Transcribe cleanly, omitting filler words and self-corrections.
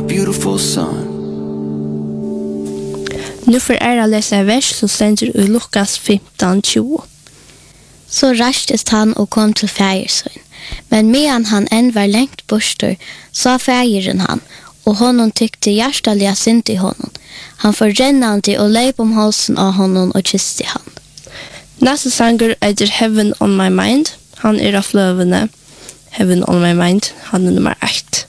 my beautiful son. Nu får ära läsa vers som ständer i Lukas 15:20. Så rastest han og kom til fægersen. Men medan han enn var lengt borster, sa fægeren han, og honom tykte hjertaliga synd i honom. Han får rennande og leip om halsen av honom og kysste han. Næste sanger er Heaven on My Mind. Han av fløvene Heaven on My Mind. Han nummer 8.